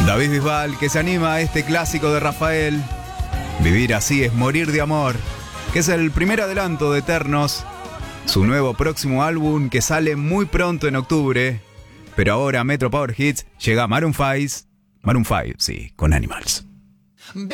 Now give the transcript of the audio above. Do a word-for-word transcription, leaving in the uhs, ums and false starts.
David Bisbal, que se anima a este clásico de Rafael. Vivir así es morir de amor, que es el primer adelanto de Eternos, su nuevo próximo álbum que sale muy pronto en octubre. Pero ahora a Metro Power Hits llega Maroon five, Maroon five, sí, con Animals.